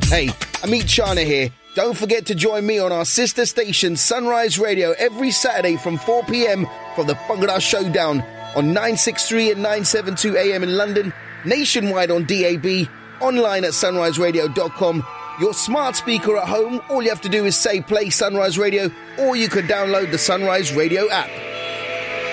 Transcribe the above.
Hey, Amit Chana here. Don't forget to join me on our sister station Sunrise Radio every Saturday from 4 p.m. for the Bhangra Showdown on 963 and 972 AM in London, nationwide on DAB, online at sunriseradio.com. Your smart speaker at home, all you have to do is say play Sunrise Radio, or you could download the Sunrise Radio app.